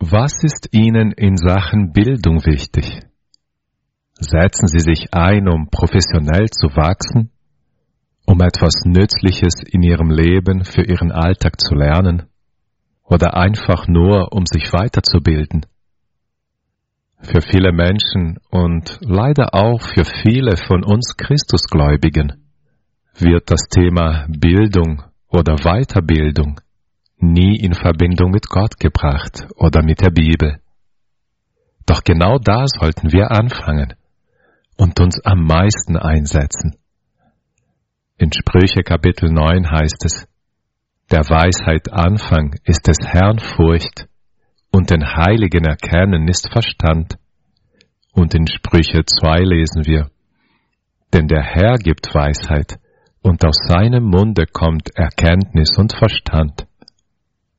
Was ist Ihnen in Sachen Bildung wichtig? Setzen Sie sich ein, um professionell zu wachsen, um etwas Nützliches in Ihrem Leben für Ihren Alltag zu lernen oder einfach nur, um sich weiterzubilden? Für viele Menschen und leider auch für viele von uns Christusgläubigen wird das Thema Bildung oder Weiterbildung nie in Verbindung mit Gott gebracht oder mit der Bibel. Doch genau da sollten wir anfangen und uns am meisten einsetzen. In Sprüche Kapitel 9 heißt es: Der Weisheit Anfang ist des Herrn Furcht, und den Heiligen Erkennen ist Verstand. Und in Sprüche 2 lesen wir: Denn der Herr gibt Weisheit, und aus seinem Munde kommt Erkenntnis und Verstand.